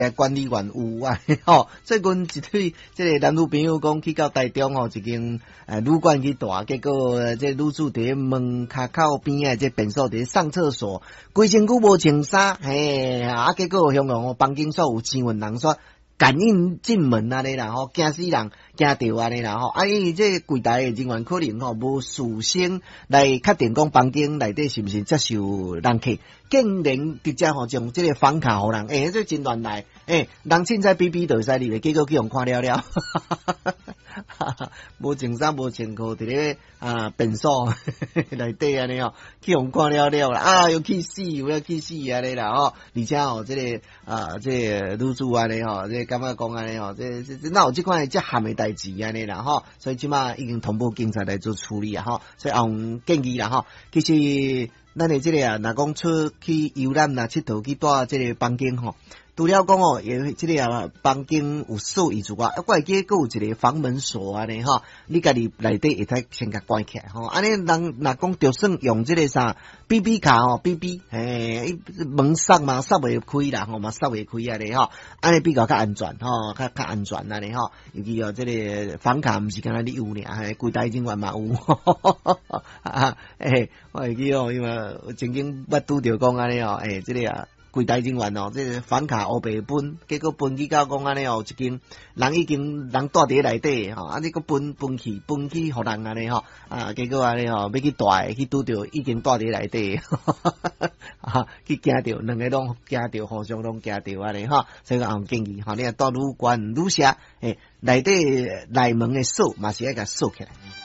管理员有啊，吼，所以阮一对这个男女朋友讲去到台中吼，一间旅馆去住，结果这女主伫门骹口边啊，这便所伫上厕所，规身躯无穿衫，嘿，结果香港房间所有新闻人说。感应进门安尼啦吼，惊死人，惊到安尼啦吼。伊这柜台的人员可能吼无事先来确定讲房间内底是毋是接受人客，竟然直接吼将这个房卡互人，这真乱来，人凊彩比比就使入，结果去互看了了，无穿衫无穿裤，伫咧便所内底安尼吼，去互看了了啦，又去死又要去死安尼啦吼，而且吼这个这个女主安尼吼，这感觉讲安尼吼，这哪有这款这含的代志安尼啦吼，所以即马已经通报警察来做处理啊吼，所以建议啦吼，其实咱的这个若讲出去游览啦、佚佗去住这个房间吼。除了讲哦，也这个房间有锁以外，我会记佫有一个房门锁安尼吼，你家己内底会使先甲关起来吼。安尼人若讲就算用这个啥 BB 卡吼 ，BB， 门锁嘛锁袂开啦吼，嘛锁袂开安尼吼，安尼比较安全吼，较安全安尼吼。尤其哦，这个房卡毋是干那你有尔，柜台人员嘛有，我会记哦，因为曾经捌拄着讲安尼哦，这个啊。柜台人员哦，这个房卡黑白分，结果分去到讲安尼哦，一间人已经人住伫内底吼，你个分去互人安尼吼，结果安尼吼要去住的去拄着已经住伫内底，去惊着两个拢惊着，互相拢惊着安尼吼，所以讲建议吼，你若住旅馆旅社，内底内门的锁嘛是要甲锁起来。